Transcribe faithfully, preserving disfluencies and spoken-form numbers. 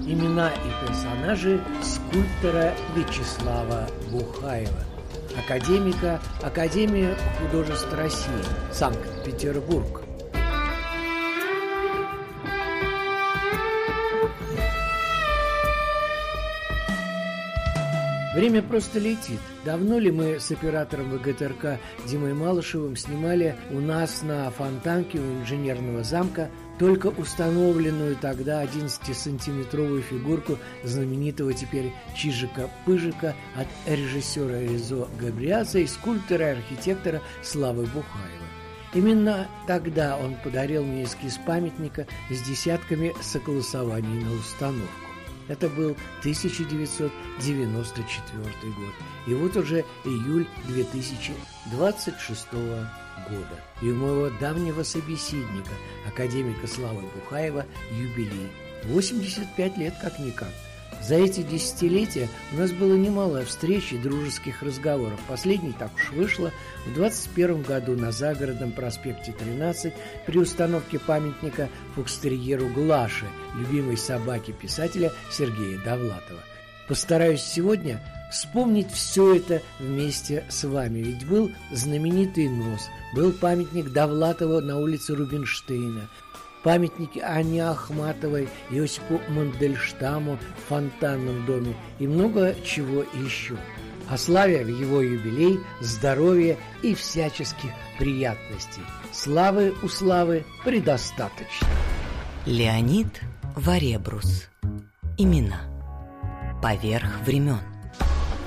Имена и персонажи скульптора Вячеслава Бухаева, академика Академии художеств России, Санкт-Петербург. Время просто летит. Давно ли мы с оператором ВГТРК Димой Малышевым снимали у нас на Фонтанке у инженерного замка только установленную тогда одиннадцатисантиметровую фигурку знаменитого теперь Чижика-Пыжика от режиссера Резо Габриадзе и скульптора и архитектора Славы Бухаева. Именно тогда он подарил мне эскиз памятника с десятками согласований на установку. Это был тысяча девятьсот девяносто четвёртый год. И вот уже июль две тысячи двадцать шестого года. И у моего давнего собеседника, академика Славы Бухаева, юбилей. восемьдесят пять лет как-никак. За эти десятилетия у нас было немало встреч и дружеских разговоров. Последний, так уж вышло, в двадцать первом году на Загородном проспекте тринадцать при установке памятника фокстерьеру Глаше, любимой собаке писателя Сергея Довлатова. Постараюсь сегодня вспомнить все это вместе с вами, ведь был знаменитый нос, был памятник Довлатова на улице Рубинштейна, памятники Анне Ахматовой, Иосипу Мандельштаму в Фонтанном доме и много чего еще. О Славе в его юбилей, здоровья и всяческих приятностей. Славы у Славы предостаточно. Леонид Варебрус. Имена. Поверх времен.